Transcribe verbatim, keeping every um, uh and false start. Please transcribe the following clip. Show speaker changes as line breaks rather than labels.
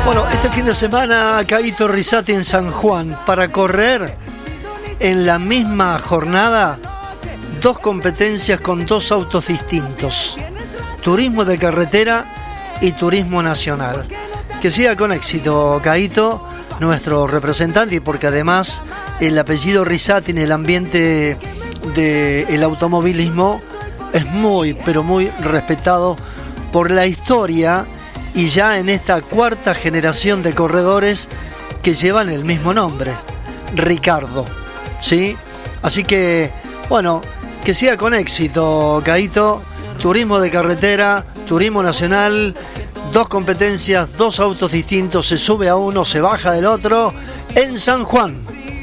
Bueno, este fin de semana Caíto Rizzati en San Juan para correr en la misma jornada dos competencias con dos autos distintos: turismo de carretera y turismo nacional. Que siga con éxito Caíto, nuestro representante, y porque además el apellido Rizzati en el ambiente del automovilismo es muy, pero muy respetado por la historia, y ya en esta cuarta generación de corredores que llevan el mismo nombre, Ricardo, ¿sí? Así que, bueno, que siga con éxito, Caíto. Turismo de carretera, turismo nacional, dos competencias, dos autos distintos, se sube a uno, se baja del otro, en San Juan.